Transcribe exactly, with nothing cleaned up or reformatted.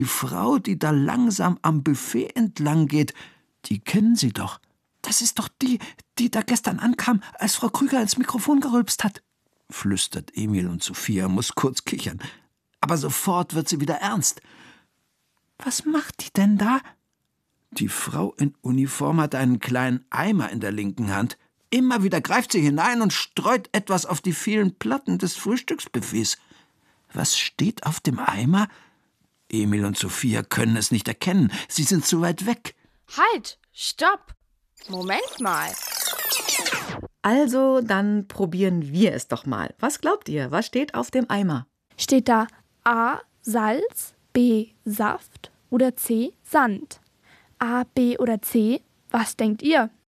Die Frau, die da langsam am Buffet entlang geht, die kennen Sie doch. Das ist doch die, die da gestern ankam, als Frau Krüger ins Mikrofon gerülpst hat, flüstert Emil und Sophia, muss kurz kichern. Aber sofort wird sie wieder ernst. Was macht die denn da? Die Frau in Uniform hat einen kleinen Eimer in der linken Hand. Immer wieder greift sie hinein und streut etwas auf die vielen Platten des Frühstücksbuffets. Was steht auf dem Eimer? Emil und Sophia können es nicht erkennen. Sie sind zu weit weg. Halt! Stopp! Moment mal. Also, dann probieren wir es doch mal. Was glaubt ihr? Was steht auf dem Eimer? Steht da A. Salz, B. Saft oder C. Sand? A, B oder C? Was denkt ihr?